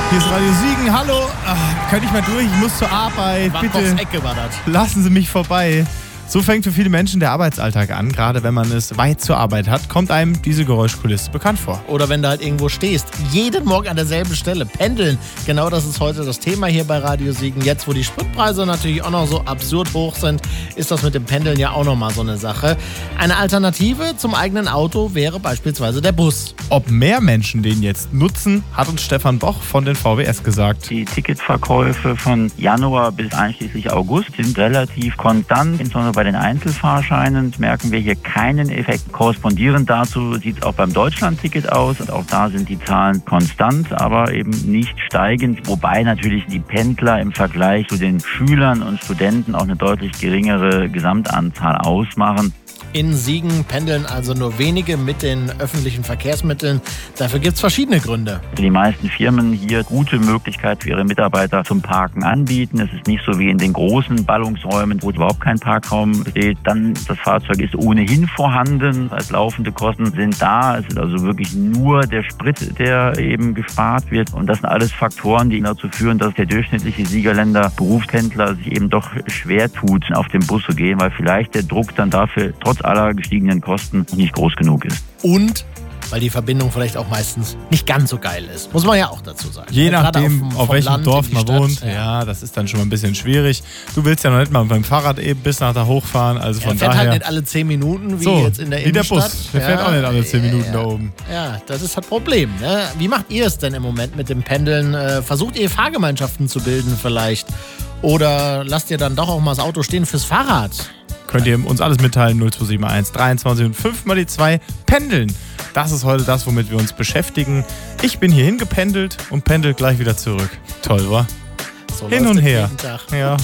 Hier ist Radio Siegen. Hallo, könnte ich mal durch? Ich muss zur Arbeit. Bitte Ecke war das. lassen Sie mich vorbei. So fängt für viele Menschen der Arbeitsalltag an. Gerade wenn man es weit zur Arbeit hat, kommt einem diese Geräuschkulisse bekannt vor. Oder wenn du halt irgendwo stehst. Jeden Morgen an derselben Stelle. Pendeln. Genau das ist heute das Thema hier bei Radio Siegen. Jetzt, wo die Spritpreise natürlich auch noch so absurd hoch sind, ist das mit dem Pendeln ja auch nochmal so eine Sache. Eine Alternative zum eigenen Auto wäre beispielsweise der Bus. Ob mehr Menschen den jetzt nutzen, hat uns Stefan Boch von den VWS gesagt. Die Ticketverkäufe von Januar bis einschließlich August sind relativ konstant. Insbesondere bei den Einzelfahrscheinen merken wir hier keinen Effekt. Korrespondierend dazu sieht es auch beim Deutschlandticket aus. Und auch da sind die Zahlen konstant, aber eben nicht steigend. Wobei natürlich die Pendler im Vergleich zu den Schülern und Studenten auch eine deutlich geringere Gesamtanzahl ausmachen. In Siegen pendeln also nur wenige mit den öffentlichen Verkehrsmitteln. Dafür gibt es verschiedene Gründe. Die meisten Firmen hier gute Möglichkeit für ihre Mitarbeiter zum Parken anbieten. Es ist nicht so wie in den großen Ballungsräumen, wo überhaupt kein Parkraum besteht. Dann das Fahrzeug ist ohnehin vorhanden. Als laufende Kosten sind da. Es ist also wirklich nur der Sprit, der eben gespart wird. Und das sind alles Faktoren, die dazu führen, dass der durchschnittliche Siegerländer Berufspendler sich eben doch schwer tut, auf den Bus zu gehen, weil vielleicht der Druck dann dafür trotz aller gestiegenen Kosten nicht groß genug ist. Und weil die Verbindung vielleicht auch meistens nicht ganz so geil ist. Muss man ja auch dazu sagen. Je nachdem, auf welchem Land Dorf in die man Stadt. wohnt. Ja, das ist dann schon mal ein bisschen schwierig. Du willst ja noch nicht mal beim Fahrrad eben bis nach da hochfahren. Also von Er fährt daher. halt nicht alle 10 Minuten, wie So, jetzt in der wie der Innenstadt. Bus. Der fährt auch nicht alle 10 Minuten da oben. Ja, das ist das Problem. Ne? Wie macht ihr es denn im Moment mit dem Pendeln? Versucht ihr Fahrgemeinschaften zu bilden vielleicht? Oder lasst ihr dann doch auch mal das Auto stehen fürs Fahrrad? Könnt ihr uns alles mitteilen, 0271 23 und 5 mal die 2 pendeln. Das ist heute das, womit wir uns beschäftigen. Ich bin hier hingependelt und pendel gleich wieder zurück. Toll, wa? So Hin läuft und das her. jeden Tag. Ja.